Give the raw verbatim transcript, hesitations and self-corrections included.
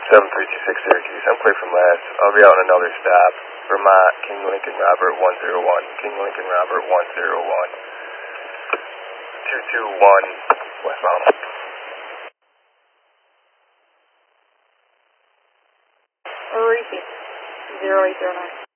seven three two six Syracuse. I'm clear from last. I'll be out on another stop. Vermont, King Lincoln Robert one zero one. King Lincoln Robert one zero one. two two one westbound. Maurice, zero eight zero nine.